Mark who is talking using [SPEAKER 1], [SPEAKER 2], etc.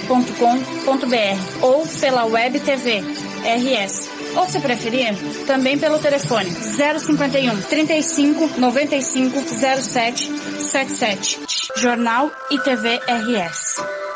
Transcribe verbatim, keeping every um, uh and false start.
[SPEAKER 1] ponto com ponto b r ou pela Web T V R S. Ou, se preferir, também pelo telefone zero cinquenta e um, trinta e cinco, noventa e cinco, zero sete, setenta e sete. Jornal e T V R S.